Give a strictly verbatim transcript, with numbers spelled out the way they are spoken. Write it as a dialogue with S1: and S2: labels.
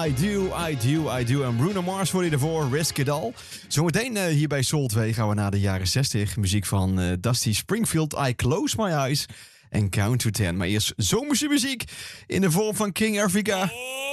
S1: I do, I do, I do. En Bruno Mars voor je ervoor, Risk It All. Zometeen uh, hier bij Soul twee gaan we naar de jaren zestig. Muziek van uh, Dusty Springfield, I Close My Eyes en Count to Ten. Maar eerst zomerse muziek in de vorm van King Africa.